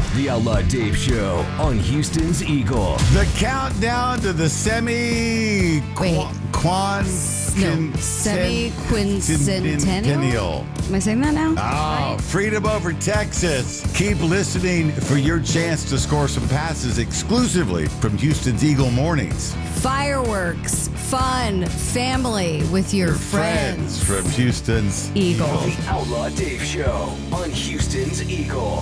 The Outlaw Dave Show on Houston's Eagle. The countdown to the semi-quincentennial. Am I saying that now? Oh, right. Freedom over Texas. Keep listening for your chance to score some passes exclusively from Houston's Eagle Mornings. Fireworks, fun, family with your friends. From Houston's Eagle. The Outlaw Dave Show on Houston's Eagle.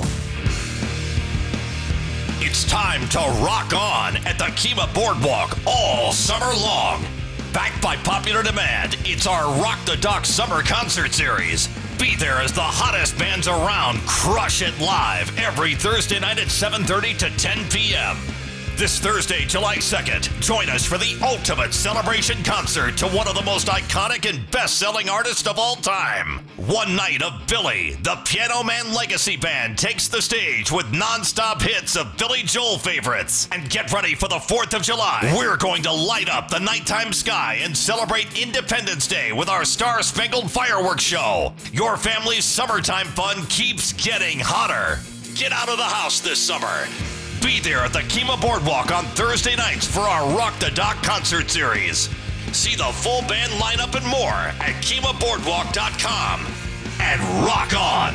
It's time to rock on at the Kemah Boardwalk all summer long. Backed by popular demand, it's our Rock the Dock Summer Concert Series. Be there as the hottest bands around crush it live every Thursday night at 7:30 to 10 p.m. This Thursday, July 2nd, join us for the ultimate celebration concert to one of the most iconic and best-selling artists of all time. One night of Billy, the Piano Man Legacy Band, takes the stage with non-stop hits of Billy Joel favorites. And get ready for the 4th of July. We're going to light up the nighttime sky and celebrate Independence Day with our Star-Spangled Fireworks Show. Your family's summertime fun keeps getting hotter. Get out of the house this summer. Be there at the Kemah Boardwalk on Thursday nights for our Rock the Dock concert series. See the full band lineup and more at KemahBoardwalk.com. And rock on!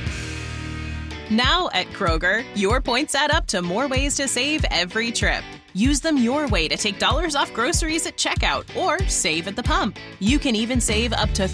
Now at Kroger, your points add up to more ways to save every trip. Use them your way to take dollars off groceries at checkout or save at the pump. You can even save up to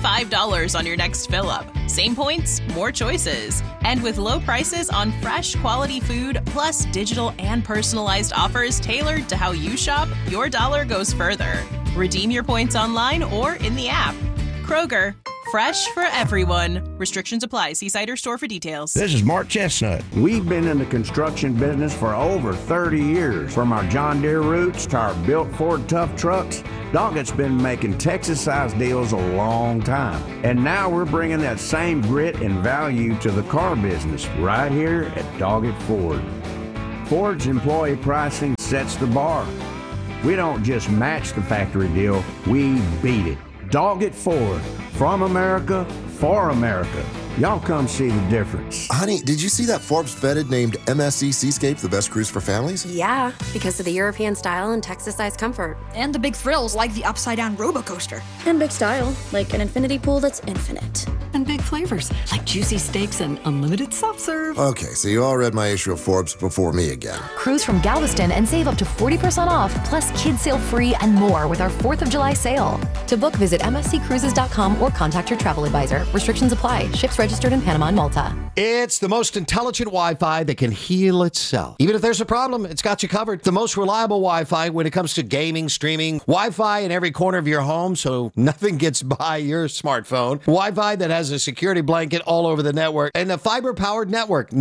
$35 on your next fill-up. Same points, more choices. And with low prices on fresh, quality food, plus digital and personalized offers tailored to how you shop, your dollar goes further. Redeem your points online or in the app. Kroger, fresh for everyone. Restrictions apply. See site or store for details. This is Mark Chestnut. We've been in the construction business for over 30 years. From our John Deere roots to our built Ford Tough trucks, Doggett's been making Texas-sized deals a long time. And now we're bringing that same grit and value to the car business right here at Doggett Ford. Ford's employee pricing sets the bar. We don't just match the factory deal, we beat it. Doggett Ford, from America, for America. Y'all come see the difference. Honey, did you see that Forbes vetted named MSC Seascape the best cruise for families? Yeah, because of the European style and Texas-sized comfort. And the big thrills like the upside-down roller coaster. And big style, like an infinity pool that's infinite. And big flavors, like juicy steaks and unlimited soft serve. Okay, so you all read my issue of Forbes before me again. Cruise from Galveston and save up to 40% off, plus kids sail free and more with our 4th of July sale. To book, visit msccruises.com or contact your travel advisor. Restrictions apply. Ships registered in Panama and Malta. It's the most intelligent Wi-Fi that can heal itself. Even if there's a problem, it's got you covered. The most reliable Wi-Fi when it comes to gaming, streaming, Wi-Fi in every corner of your home so nothing gets by your smartphone. Wi-Fi that has a security blanket all over the network and a fiber-powered network,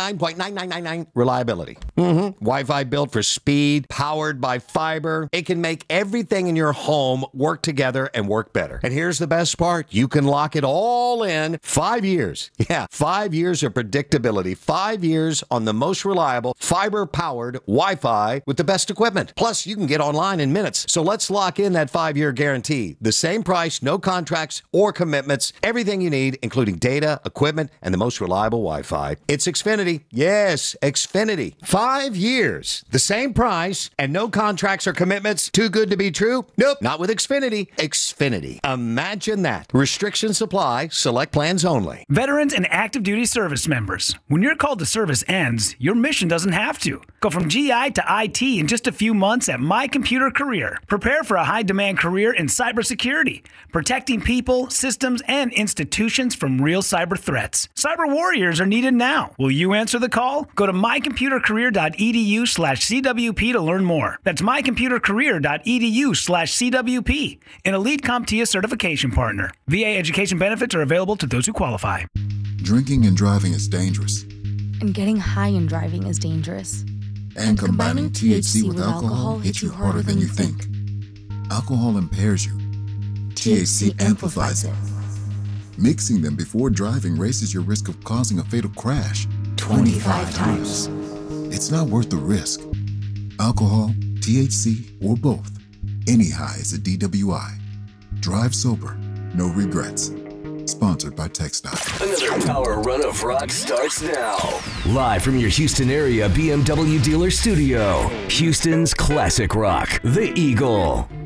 99.9999 reliability. Wi-Fi built for speed, powered by fiber. It can make everything in your home work together and work better. And here's the best part. You can lock it all in 5 years. Yeah, 5 years of predictability. 5 years on the most reliable fiber-powered Wi-Fi with the best equipment. Plus, you can get online in minutes. So let's lock in that 5-year guarantee. The same price, no contracts or commitments. Everything you need, including data, equipment, and the most reliable Wi-Fi. It's Xfinity. Yes, Xfinity. 5 years. The same price and no contracts or commitments. Too good to be true? Nope, not with Xfinity. Xfinity. Imagine that. Restrictions apply. Select plans only. Veterans and active duty service members. When your call to service ends, your mission doesn't have to. Go from GI to IT in just a few months at My Computer Career. Prepare for a high-demand career in cybersecurity, protecting people, systems, and institutions from real cyber threats. Cyber warriors are needed now. Will you answer the call? Go to mycomputercareer.edu/CWP to learn more. That's mycomputercareer.edu/CWP, an elite CompTIA certification partner. VA education benefits are available to those who qualify. Drinking and driving is dangerous. And getting high and driving is dangerous. And combining THC with alcohol hits you harder than you think. Alcohol impairs you. THC amplifies it. Mixing them before driving raises your risk of causing a fatal crash 25 times. It's not worth the risk. Alcohol, THC, or both. Any high is a DWI. Drive sober, no regrets. Sponsored by TxDOT. Another power run of rock starts now. Live from your Houston area BMW dealer studio, Houston's classic rock, The Eagle.